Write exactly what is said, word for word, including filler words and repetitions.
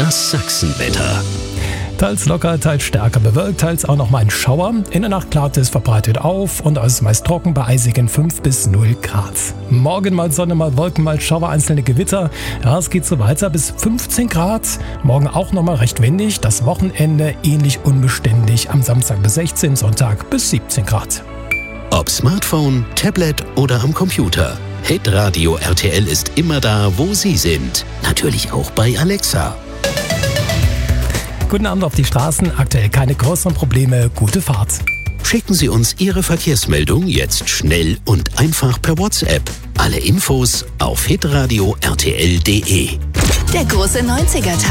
Das Sachsenwetter. Teils locker, teils stärker bewölkt, teils auch noch mal ein Schauer. In der Nacht klart es verbreitet auf und es ist meist trocken bei eisigen fünf bis null Grad. Morgen mal Sonne, mal Wolken, mal Schauer, einzelne Gewitter. Ja, es geht so weiter bis fünfzehn Grad. Morgen auch noch mal recht windig. Das Wochenende ähnlich unbeständig. Am Samstag bis sechzehn, Sonntag bis siebzehn Grad. Ob Smartphone, Tablet oder am Computer. Hitradio R T L ist immer da, wo Sie sind. Natürlich auch bei Alexa. Guten Abend auf die Straßen. Aktuell keine größeren Probleme. Gute Fahrt. Schicken Sie uns Ihre Verkehrsmeldung jetzt schnell und einfach per WhatsApp. Alle Infos auf hitradio r t l punkt d e. Der große neunziger Tag.